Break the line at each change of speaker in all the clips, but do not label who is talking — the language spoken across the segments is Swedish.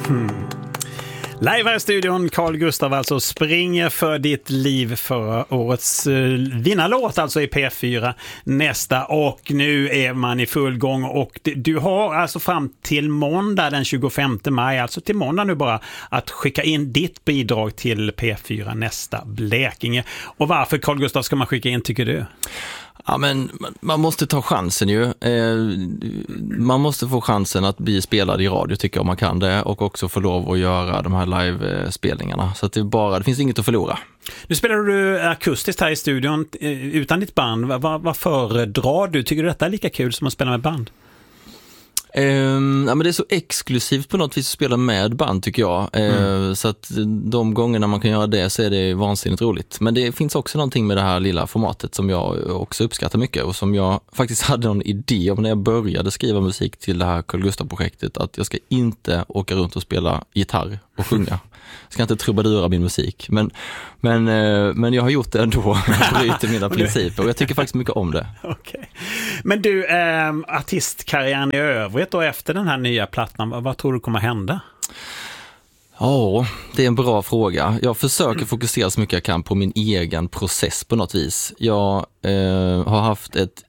Live här i studion, Carl Gustaf alltså springer för ditt liv för årets vinnarlåt alltså i P4 nästa, och nu är man i full gång och du har alltså fram till måndag den 25 maj, alltså till måndag nu bara, att skicka in ditt bidrag till P4 nästa Blekinge. Och varför, Carl Gustaf, ska man skicka in, tycker du?
Ja, men man måste ta chansen ju. Man måste få chansen att bli spelad i radio, tycker jag, om man kan det, och också få lov att göra de här live-spelningarna. Så att det finns inget att förlora. Nu spelar
du akustiskt här i studion utan ditt band. Vad föredrar du? Tycker du detta är lika kul som att spela med band?
Ja, men det är så exklusivt på något vis att spela med band, tycker jag. Så att de gångerna man kan göra det så är det vansinnigt roligt. Men det finns också någonting med det här lilla formatet som jag också uppskattar mycket, och som jag faktiskt hade någon idé om när jag började skriva musik till det här Carl Gustaf-projektet, att jag ska inte åka runt och spela gitarr och sjunga. Jag ska inte trubadura min musik, men jag har gjort det ändå. Jag bryter mina principer och jag tycker faktiskt mycket om det.
Okay. Men du, artistkarriären i övrigt och efter den här nya plattan, vad tror du kommer hända?
Ja, det är en bra fråga. Jag försöker fokusera så mycket jag kan på min egen process på något vis. Jag har haft ett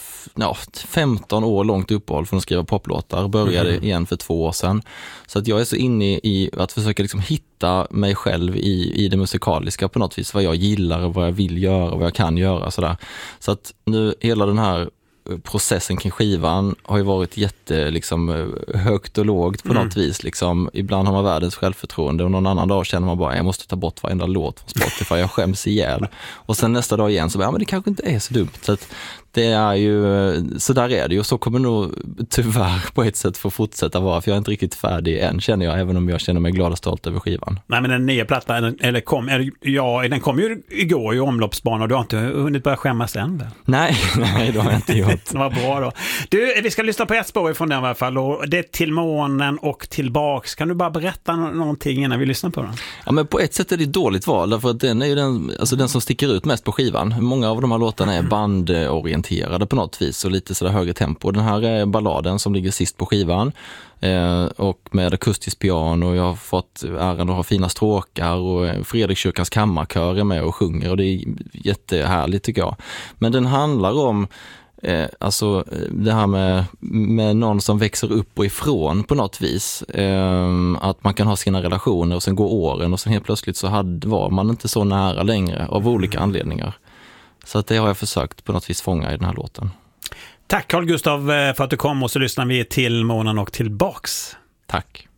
15 år långt uppehåll från att skriva poplåtar. Började igen för 2 år sedan. Så att jag är så inne i att försöka liksom hitta mig själv i det musikaliska på något vis. Vad jag gillar och vad jag vill göra och vad jag kan göra. Sådär. Så att nu hela den här processen kring skivan har ju varit högt och lågt på något vis. Liksom. Ibland har man världens självförtroende och någon annan dag känner man bara jag måste ta bort varenda låt från Spotify, jag skäms ihjäl. Och sen nästa dag igen så bara, men det kanske inte är så dumt. Så att det är ju, så där är det ju, och så kommer nog tyvärr på ett sätt få fortsätta vara, för jag är inte riktigt färdig än, känner jag, även om jag känner mig glad och stolt över skivan.
Nej, men den nya plattan, den kom ju igår i omloppsbana, och du har inte hunnit börja skämmas än, väl?
Nej, det har jag inte gjort.
Det var bra då. Du, vi ska lyssna på ett spår ifrån den i alla fall, och det är Till månen och tillbaks. Kan du bara berätta någonting innan vi lyssnar på den?
Ja, men på ett sätt är det ett dåligt val, därför att den är ju den som sticker ut mest på skivan. Många av de här låtarna är bandorienterade på något vis och lite sådär högre tempo. Den här är balladen som ligger sist på skivan, och med akustisk piano, och jag har fått äran att ha fina stråkar, och Fredrikskyrkans kammarkör är med och sjunger, och det är jättehärligt, tycker jag. Men den handlar om alltså det här med någon som växer upp och ifrån på något vis, att man kan ha sina relationer och sen går åren och sen helt plötsligt så var man inte så nära längre av olika anledningar. Så att det har jag försökt på något vis fånga i den här låten.
Tack Carl Gustaf för att du kom, och så lyssnar vi Till månen och tillbaks.
Tack.